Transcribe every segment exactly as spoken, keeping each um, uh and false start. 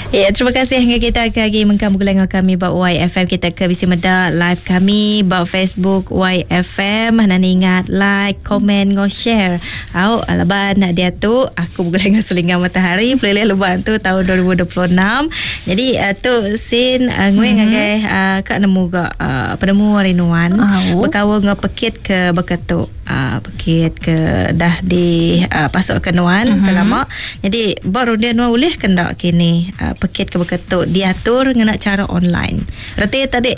Ya, terima kasih hingga kita lagi mengkamu gelengar kami bab Y F M. Kita ke Bisi Medak live kami bab Facebook Y F M. Nan ingat like, komen, ngo share. Au alaban nak dia tu aku bergelengar selingan matahari pelilih leban tu tahun dua ribu dua puluh enam. Jadi uh, tu sin uh, ngui mm-hmm. ngagai uh, kak nemu ga uh, penemu rinuan oh. berkawa ngo pekit ke beketuk. Uh, pekit ke dah di uh, pasok ke nuan mm-hmm. ke lama. Jadi baru dia nuan boleh kendak kini uh, pekit ke beketuk diatur ngena cara online. Reti tadi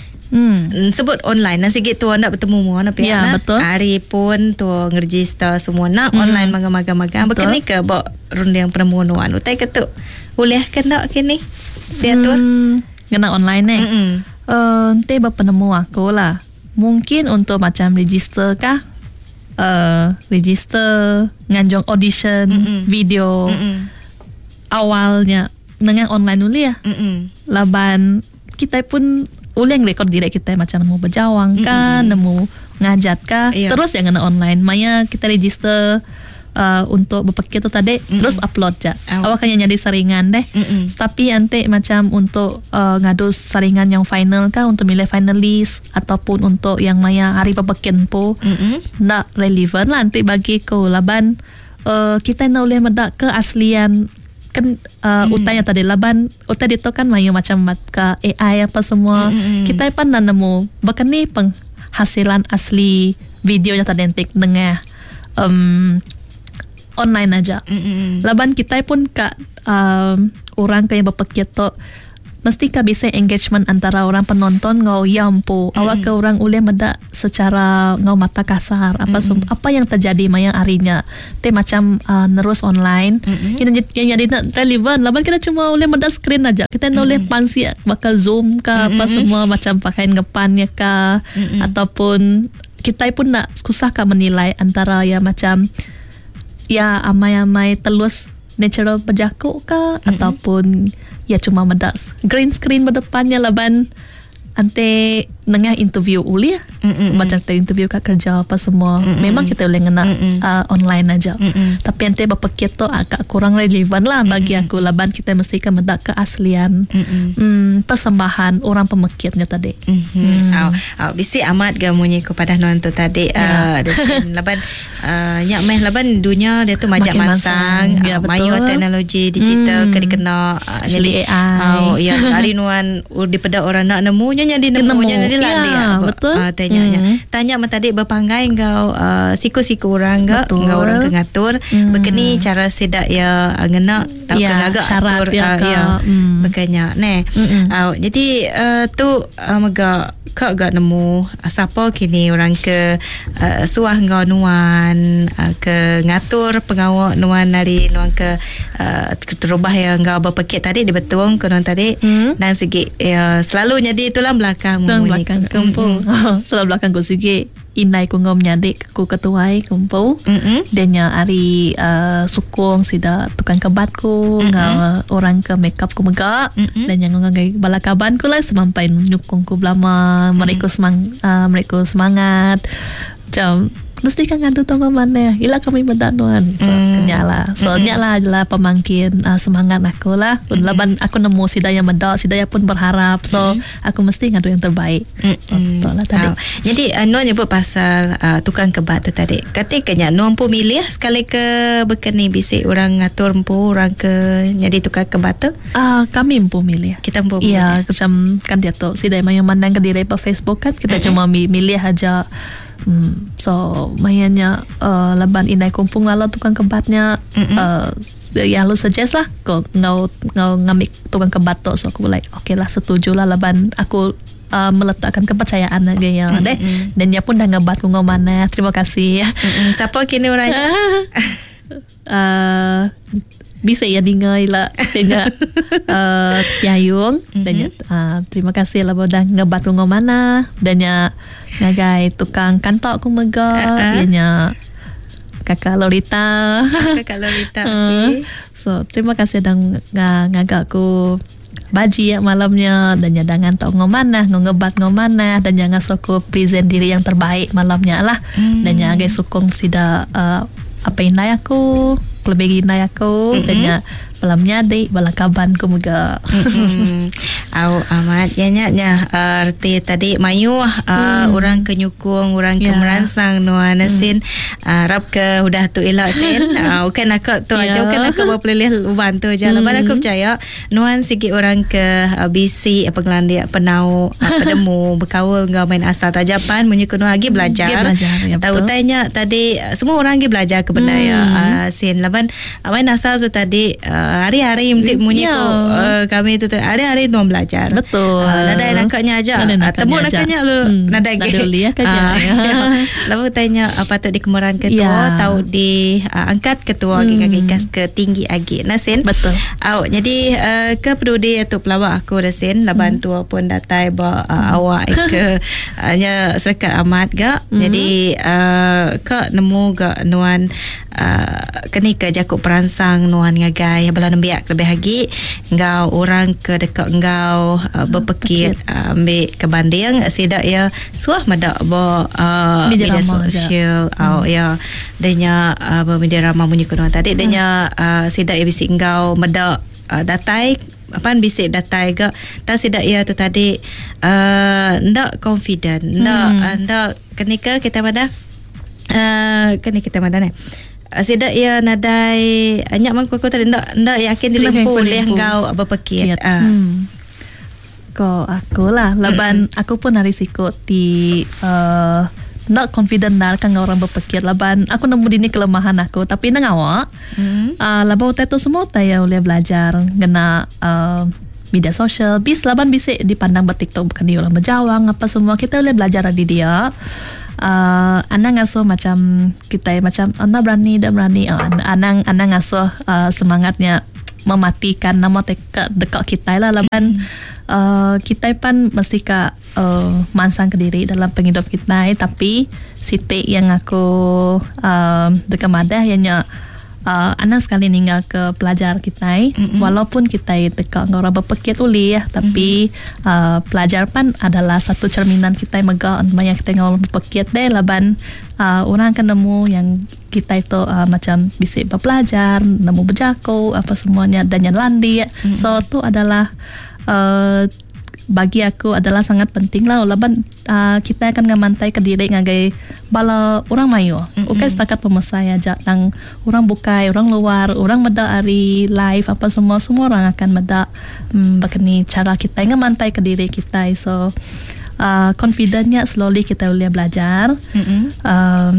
hmm. sebut online nasi gitu nak bertemu mu nak pihak ya, nak betul. hari pun tu ngeregister semua nak hmm. online magang-magang begini ke bak runding penemu nuan utai ketuk boleh kendak kini diatur hmm. ngena online eh mm-hmm. uh, nanti bak penemu aku lah mungkin untuk macam register kah uh, register nganjong audition mm-hmm. video mm-hmm. awalnya dengan online dulu ya mm-hmm. laban kita pun uleng rekod direct kita macam nemu berjawang kan mm-hmm. nemu ngajat kah yeah. terus yang kena online maya kita register uh, untuk berpekir tu tadi mm-hmm. terus upload je oh. awak kan jadi saringan deh mm-hmm. tapi nanti macam untuk uh, ngadu saringan yang final kah untuk milih finalis ataupun untuk yang maya hari berpekir pun mm-hmm. nak relevan lah nanti bagi kau laban uh, kita nak boleh mendak keaslian kan uh, hmm. utanya tadi laban utai itu kan mayu macam ke A I apa semua hmm. kita pun nak nemu bahkan ni penghasilan asli videonya tadi entik dengan um, online aja hmm. laban kita pun kak um, orang yang berpekir tu mesti kah bisa engagement antara orang penonton ngau yampu mm-hmm. awak ke orang uleh medak secara ngau mata kasar apa mm-hmm. sum, apa yang terjadi mayang harinya te macam uh, nerus online mm-hmm. yang, yang jadi nak relevan laban kita cuma uleh medak screen aja kita mm-hmm. oleh pansi bakal zoom ke mm-hmm. apa semua macam pakaian ngepannya ke mm-hmm. ataupun kita pun nak susah kah menilai antara ya macam ya amai-amai telus natural pejakuk ke mm-hmm. ataupun ya cuma medas green screen berdepannya laban ante nengah interview uli ya macam kita interview kat kerja apa semua mm-mm. memang kita boleh ngena uh, online aja mm-mm. tapi ante berpikir tu agak kurang relevan lah bagi mm-mm. aku laban kita mesti kan mendak keaslian mm, persembahan orang pemikirnya tadi mm-hmm. mm. oh, oh, bisi amat gamunya kepada non tu tadi ya. uh, laban uh, nyak meh laban dunia dia tu majak mansang ya, uh, mayu teknologi digital mm. ke dikena uh, jadi A I oh ya hari nuan di pedak orang nak nemunya di nemunya ni lah dia betul uh, tanya hmm. tanya mak tadi berpanggai engkau uh, siku-siku orang enggak engkau orang ke ngatur hmm. begini cara sedak ya ngena tahu ya, kan agak syarat atur ya, uh, ya hmm. beganya ne uh, jadi uh, tu uh, mega kau agak nemu uh, siapa kini orang ke uh, suah engkau nuan uh, ke ngatur pengawal nuan dari nuan ke uh, terubah yang engkau berpekit tadi di betul ke nuan tadi hmm. dan segi uh, selalu jadi itulah belakang belakang kampung selalu belakang ko sige inai ko ngom nyadik ko ketuai kumpul dan nya ari uh, sukong sida tukang kebat ko nga orang ke makeup ko mega dan yang ngai balakaban ko lah sampai nyukong ko belama mereka semang uh, mereka semangat jam mesti kan ngadu tonggo mana ila kami mendanuan so mm. kenyala so mm-hmm. nyala adalah pemangkin uh, semangat aku lah mm-hmm. laban aku nemu sidaya medak sidaya pun berharap so mm-hmm. aku mesti ngadu yang terbaik mm-hmm. betul lah tadi oh. jadi uh, Nuan nyebut pasal uh, tukang kebat tu tadi katanya Nuan pun milih sekali ke bekeni bisik orang ngatur empu orang ke jadi tukang kebat tu uh, kami pun milih kita pun iya macam kan dia tu sidaya yang mandang ke diri per Facebook kan kita mm-hmm. cuma milih aja. Hmm. So mayanya uh, laban inai kumpung lalu tukang kebatnya mm-hmm. uh, yang lu suggest lah kau ngau ngau ngamik tukang kebat tu so aku like okay lah setuju lah laban aku uh, meletakkan kepercayaan lagi ya mm-hmm. deh dan dia pun dah ngebat ngau mana terima kasih mm-hmm. siapa kini orangnya uh, bisa ya dengar lah dengan uh, Tiayung mm-hmm. dan uh, terima kasih lah dah ngebat ngau mana dan ya ngagai tukang kantor aku mega uh-huh. ianya kakak Lorita kakak Lorita okay. so terima kasih dan ngagak aku baji ya malamnya dan ya dengan tok ngomana ngebat ngomana dan jangan suku present diri yang terbaik malamnya lah mm. dan ya guys sukong sida uh, apa inai aku lebih inai aku mm-hmm. dan ya Pelamnya adik balakaban ko mga. Au amat ya nya nya arti tadi mayu uh, hmm. orang ke nyukung orang ke yeah. merangsang nuan nasin hmm. uh, rap ke udah tu elak sin uh, bukan aku tu yeah. aja bukan aku bawa pelilih uban tu je. Lepas aku percaya nuan sikit orang ke uh, bisi apa gelandia penau uh, pedemu berkaul ngau main asal tajapan menyukung lagi belajar. belajar ya, tahu tanya tadi uh, semua orang lagi belajar ke benda hmm. ya uh, sin laban uh, main asal tu tadi uh, hari-hari mesti munyi ko uh, kami tu hari-hari tuan belajar. Betul. Uh, nada nakaknya aja. Uh, temu nakaknya lu hmm, nada ge. Nada liah kanya. Lalu tanya apa tu di kemuran ketua yeah. tahu di uh, angkat ketua hmm. gigi ikas ke tinggi agi. Nasin. Betul. Au jadi uh, ke peduli tu pelawak aku Nasin laban hmm. tua pun datai ba uh, hmm. awak ke hanya uh, serkat amat ga. Hmm. Jadi uh, ke nemu ga nuan uh, keni ke jakuk perangsang nuan ngagai bala nembiak lebih lagi engkau orang ke dekat engkau uh, berpekir uh, ambil ke banding sidak ya suah madak bo uh, media, media sosial au hmm. ya denya uh, media ramah bunyi kuno tadi denya hmm. uh, sidak ya bisik engkau madak uh, datai apa bisik datai ke tak sidak ya tu tadi uh, ndak confident ndak hmm. uh, ndak kenika kita pada uh, kenika kita pada ni Sidak ia nadai anyak mang ko tadi ndak ndak yakin dilempu oleh engkau berpekir. Ah. Hmm. Ko aku lah laban mm-hmm. aku pun hari sikut di uh, ndak confident dar kan orang berpekir laban aku nemu dini kelemahan aku tapi nang awak mm-hmm. uh, laban utai tu semua utai ya boleh belajar kena uh, media sosial bis laban bisa dipandang bertiktok bukan dia orang berjawang apa semua kita boleh belajar di dia. Uh, Anang ngasuh macam kita macam anda berani dan berani uh, Anang Anang ngasuh uh, semangatnya mematikan nama dekat dekat kita lah laban uh, kita pun mesti ka uh, mansang ke diri dalam penghidup kita tapi siti yang aku uh, dekat madah ianya Uh, anak sekali ninggal ke pelajar kita mm-hmm. walaupun kita dekat orang berpekir uli ya tapi mm-hmm. uh, pelajar pun adalah satu cerminan kita megah banyak kita orang berpekir deh laban uh, orang akan nemu yang kita itu uh, macam bisa berpelajar nemu berjaku apa semuanya dan yang landi mm-hmm. so itu adalah uh, bagi aku adalah sangat penting lah laban uh, kita akan ngamantai ke diri ngagai bala orang mayu mm-hmm. ukai setakat pemasai aja nang orang bukai orang luar orang meda hari live apa semua semua orang akan meda um, bakani cara kita ngamantai ke diri kita so uh, confidentnya slowly kita boleh belajar mm-hmm. um,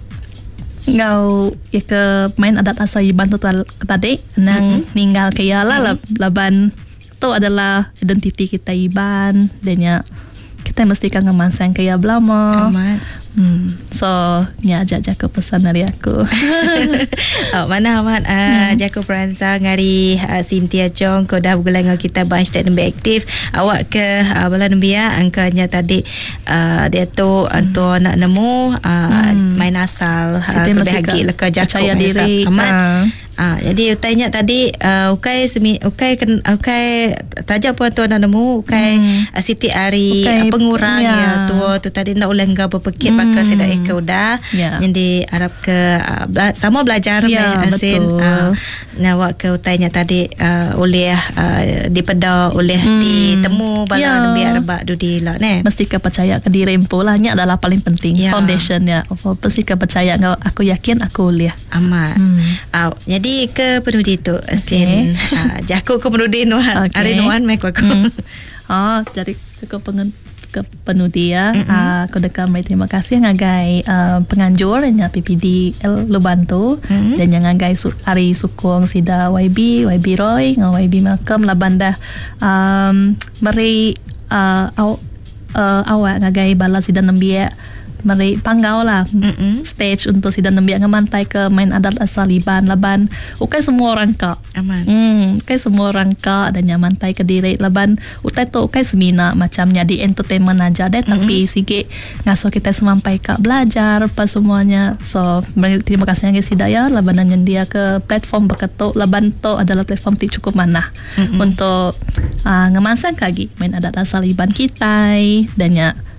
ngau ya ke main adat asal bantu tadi nang mm-hmm. ninggal kaya lah mm-hmm. laban itu adalah identiti kita Iban dan ya kita mesti kan ngemansang kaya belama hmm. so nya ajak jaku pesan dari aku oh, mana amat uh, hmm. jaku peransang ngari uh, Cynthia Chong ko dah bergelang kita hashtag nembe aktif awak ke uh, bala nembia angkanya tadi uh, dia tu anto hmm. nak nemu uh, hmm. main asal uh, kebahagi leka jaku percaya diri amat uh. Ah, jadi tanya tadi uh, ukai semi ukai ken, ukai tajak pun tu nak nemu ukai hmm. uh, Siti Ari uh, pengurang ya tu tu tadi nak ulang kau berpekir hmm. pakai sedak ke udah yeah. jadi Arab ke uh, bela- sama belajar yeah, asin uh, nawak ke tanya tadi uh, oleh uh, dipeda oleh hmm. ditemu bala yeah. nabi Arab dudi lah ne mesti ke percaya ke diri empolah nya adalah paling penting yeah. foundation ya mesti ke percaya aku yakin aku boleh amat hmm. uh, jadi ke penudi tu asin okay. uh, jaku ke penudi nuan okay. hari nuan mek aku mm. oh jadi cukup pengen ke penudi ya mm-hmm. uh, aku dekat mai terima kasih ngagai uh, penganjur nya P P D L Lubantu mm-hmm. dan yang ngagai su- hari sukung sida Y B Y B Roy ngau Y B Malcolm labanda um, beri uh, aw, uh, awak ngagai bala sida nembia mari panggau lah mm-hmm. stage untuk sidang nembiak ngamantai ke main adat asal Liban laban ukai semua orang ka aman hmm ukai semua orang ka dan nyamantai ke diri laban utai tu ukai semina macamnya di entertainment aja deh mm-hmm. tapi sikit ngaso kita semampai ka belajar apa semuanya so terima kasih yang sidaya laban yang dia ke platform beketuk laban tu adalah platform ti cukup mana mm-hmm. untuk uh, ngemansang lagi main adat asal Liban kita dan ya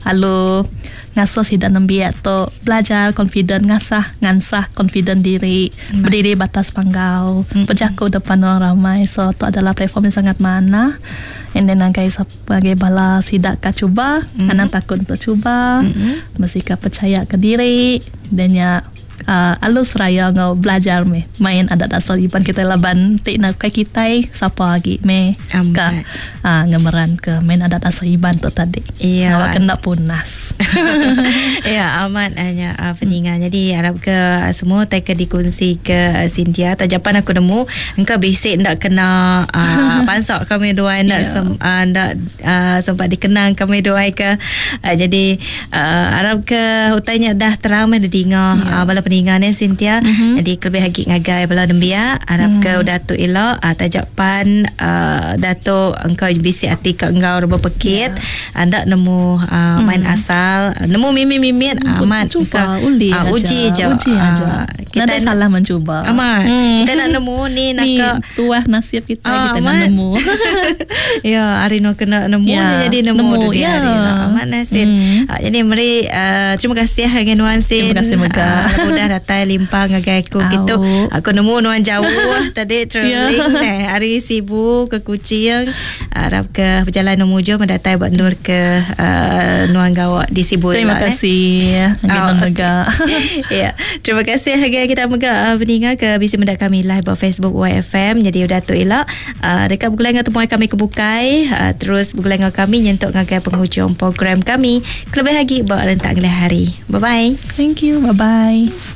Lalu ngasuh sidak nembiak tu belajar confident ngasah ngansah confident diri, mm. berdiri batas panggau, mm. berjaku depan orang ramai. So tu adalah platform yang sangat mana. And then angkai sebagai bala sidak ka cuba, mm. anak takut untuk cuba, mm-hmm. mesti ka percaya ke diri. Dan ya uh, alus raya ngau belajar me main adat asal iban kita laban tik nak kai kita siapa lagi me ka uh, ngemeran ke main adat asal iban tu tadi. Iya. Awak kena punas. Ya, amat hanya uh, peningan. Jadi harap ke uh, semua tak ke dikongsi ke uh, Cynthia. Tajapan aku nemu engkau basic ndak kena uh, pansak kami dua ndak yeah. sem, uh, ndak uh, sempat dikenang kami dua ke. Uh, jadi uh, harap ke utanya dah terang dah dengar yeah. uh, bala peningan ni Cynthia. Mm-hmm. Jadi lebih lagi ngagai bala dembia. Harap mm. ke Datuk elok uh, tajapan uh, Datuk engkau basic hati ke engkau berpekit. Yeah. Ndak nemu uh, mm. main asal, nemu mimit-mimit amat cuba uji uh, aja uji je uji uh, aja kita nak salah mencuba amat hmm. kita nak nemu ni nak ni ke tuah nasib kita uh, kita amat. nak nemu ya hari nak kena nemu ya, jadi nemu, nemu dia ya. Hari lah amat nasib hmm. uh, jadi mari uh, terima kasih dengan Nuan Sin terima kasih Megah uh, mudah datang limpah ngagai aku gitu aku nemu Nuan jauh tadi travelling yeah. hari sibuk ke Kuching harap ke berjalan menuju mendatai buat nur ke uh, Nuan Gawak di Sibu. Terima lah, kasih eh. oh, okay. Ya, terima kasih harga kita megah uh, pendengar ke bisi mendak kami live di Facebook Y F M. Jadi udah tu elak uh, dekat bergulang temui kami kebukai uh, terus bergulang kami nyentuk ngagai penghujung program kami. Kelebih lagi buat rentak hari. Bye bye. Thank you. Bye bye.